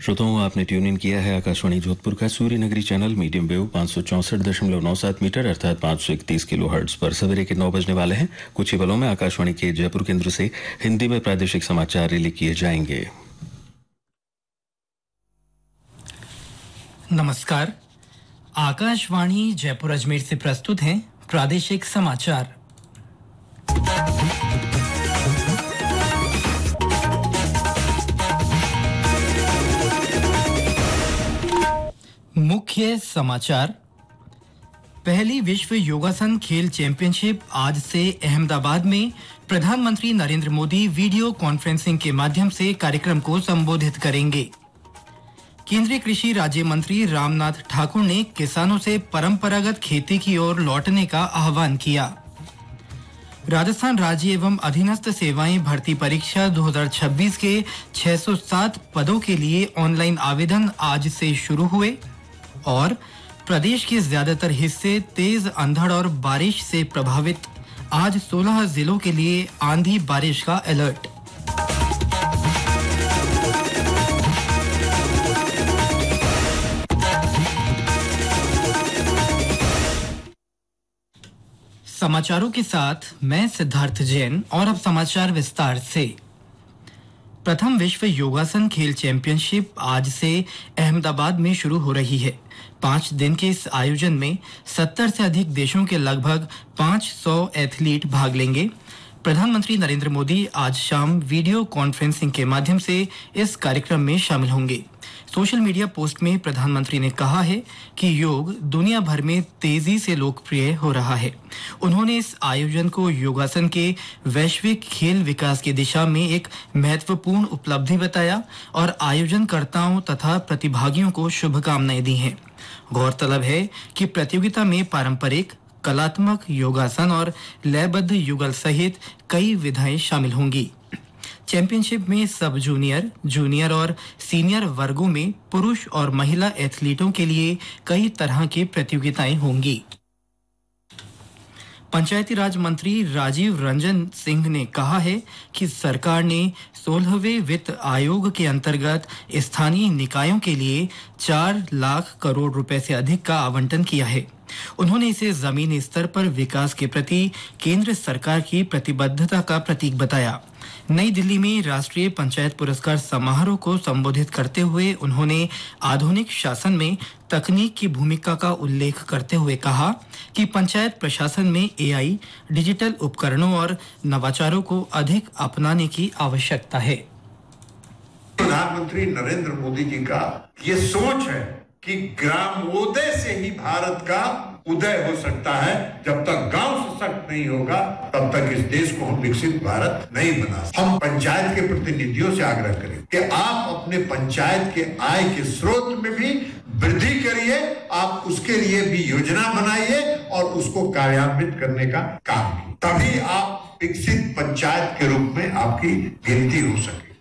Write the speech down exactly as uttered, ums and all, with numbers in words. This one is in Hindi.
श्रोताओं, आपने ट्यून इन किया है आकाशवाणी जोधपुर का सूर्य नगरी चैनल मीडियम वेव पाँच सौ चौसठ दशमलव नौ सात मीटर अर्थात पाँच सौ इकतीस किलो हर्ट्ज पर। सवेरे के नौ बजने वाले हैं। कुछ ही पलों में आकाशवाणी के जयपुर केंद्र से हिंदी में प्रादेशिक समाचार रिले किए जाएंगे। नमस्कार, आकाशवाणी जयपुर अजमेर से प्रस्तुत हैं प्रादेशिक समाचार। मुख्य समाचार। पहली विश्व योगासन खेल चैंपियनशिप आज से अहमदाबाद में प्रधानमंत्री नरेंद्र मोदी वीडियो कॉन्फ्रेंसिंग के माध्यम से कार्यक्रम को संबोधित करेंगे। केंद्रीय कृषि राज्य मंत्री रामनाथ ठाकुर ने किसानों से परंपरागत खेती की ओर लौटने का आह्वान किया। राजस्थान राज्य एवं अधीनस्थ सेवाएं भर्ती परीक्षा दो हज़ार छब्बीस के छह सौ सात पदों के लिए ऑनलाइन आवेदन आज से शुरू हुए और प्रदेश के ज्यादातर हिस्से तेज अंधड़ और बारिश से प्रभावित। आज सोलह जिलों के लिए आंधी बारिश का अलर्ट। समाचारों के साथ मैं सिद्धार्थ जैन और अब समाचार विस्तार से। प्रथम विश्व योगासन खेल चैंपियनशिप आज से अहमदाबाद में शुरू हो रही है। पाँच दिन के इस आयोजन में सत्तर से अधिक देशों के लगभग पाँच सौ एथलीट भाग लेंगे। प्रधानमंत्री नरेंद्र मोदी आज शाम वीडियो कॉन्फ्रेंसिंग के माध्यम से इस कार्यक्रम में शामिल होंगे। सोशल मीडिया पोस्ट में प्रधानमंत्री ने कहा है कि योग दुनिया भर में तेजी से लोकप्रिय हो रहा है। उन्होंने इस आयोजन को योगासन के वैश्विक खेल विकास की दिशा में एक महत्वपूर्ण उपलब्धि बताया और आयोजनकर्ताओं तथा प्रतिभागियों को शुभकामनाएं दी हैं। गौरतलब है कि प्रतियोगिता में पारंपरिक, कलात्मक योगासन और लयबद्ध युगल सहित कई विधाएं शामिल होंगी। चैंपियनशिप में सब जूनियर, जूनियर और सीनियर वर्गों में पुरुष और महिला एथलीटों के लिए कई तरह की प्रतियोगिताएं होंगी। पंचायती राज मंत्री राजीव रंजन सिंह ने कहा है कि सरकार ने सोलहवें वित्त आयोग के अंतर्गत स्थानीय निकायों के लिए चार लाख करोड़ रुपए से अधिक का आवंटन किया है। उन्होंने इसे जमीनी स्तर पर विकास के प्रति केंद्र सरकार की प्रतिबद्धता का प्रतीक बताया। नई दिल्ली में राष्ट्रीय पंचायत पुरस्कार समारोह को संबोधित करते हुए उन्होंने आधुनिक शासन में तकनीक की भूमिका का उल्लेख करते हुए कहा कि पंचायत प्रशासन में एआई, डिजिटल उपकरणों और नवाचारों को अधिक अपनाने की आवश्यकता है। प्रधानमंत्री नरेंद्र मोदी जी का ये सोच है कि ग्रामोदय से ही भारत का उदय हो सकता है। जब तक गांव सशक्त नहीं होगा तब तक इस देश को हम विकसित भारत नहीं बना सकते। हम पंचायत के प्रतिनिधियों से आग्रह करें कि आप अपने पंचायत के आय के स्रोत में भी वृद्धि करिए, आप उसके लिए भी योजना बनाइए और उसको कार्यान्वित करने का काम कीजिए। तभी आप विकसित पंचायत के रूप में आपकी गिनती हो सके।